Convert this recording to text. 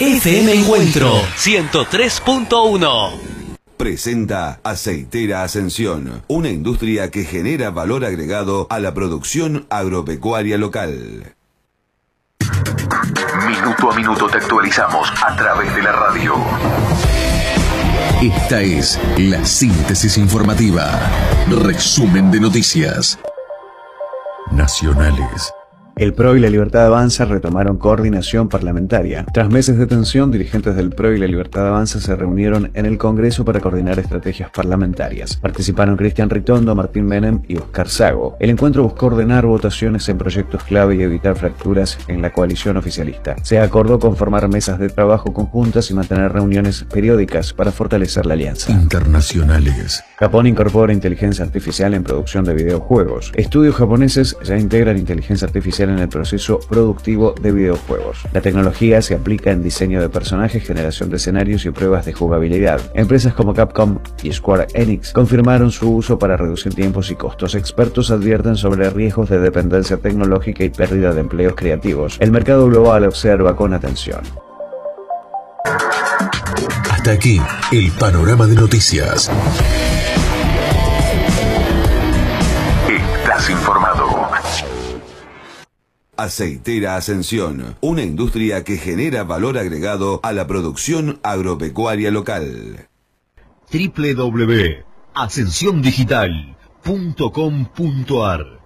FM Encuentro 103.1. Presenta Aceitera Ascensión, una industria que genera valor agregado a la producción agropecuaria local. Minuto a minuto te actualizamos a través de la radio. Esta es la síntesis informativa. Resumen de noticias nacionales. El PRO y la Libertad Avanza retomaron coordinación parlamentaria. Tras meses de tensión, dirigentes del PRO y la Libertad Avanza se reunieron en el Congreso para coordinar estrategias parlamentarias. Participaron Cristian Ritondo, Martín Menem y Oscar Sago. El encuentro buscó ordenar votaciones en proyectos clave y evitar fracturas en la coalición oficialista. Se acordó conformar mesas de trabajo conjuntas y mantener reuniones periódicas para fortalecer la alianza. Internacionales. Japón incorpora inteligencia artificial en producción de videojuegos. Estudios japoneses ya integran inteligencia artificial en el proceso productivo de videojuegos. La tecnología se aplica en diseño de personajes, generación de escenarios y pruebas de jugabilidad. Empresas como Capcom y Square Enix confirmaron su uso para reducir tiempos y costos. Expertos advierten sobre riesgos de dependencia tecnológica y pérdida de empleos creativos. El mercado global observa con atención. Hasta aquí el panorama de noticias. Estás informado. Aceitera Ascensión, una industria que genera valor agregado a la producción agropecuaria local. www.ascensiondigital.com.ar